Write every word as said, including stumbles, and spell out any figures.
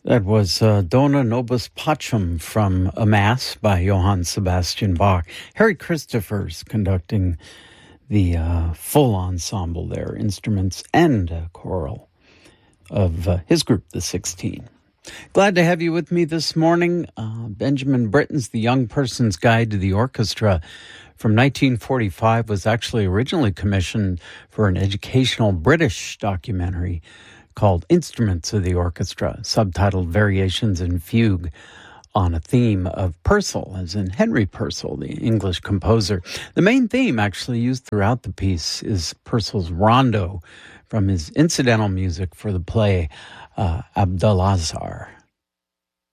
That was uh, Dona Nobis Pacem from A Mass by Johann Sebastian Bach. Harry Christophers conducting the uh, full ensemble there, instruments and uh, choral of uh, his group, the sixteen. Glad to have you with me this morning. Uh, Benjamin Britten's The Young Person's Guide to the Orchestra from nineteen forty-five was actually originally commissioned for an educational British documentary called Instruments of the Orchestra, subtitled Variations in Fugue, on a theme of Purcell, as in Henry Purcell, the English composer. The main theme actually used throughout the piece is Purcell's rondo from his incidental music for the play uh, Abdalazar.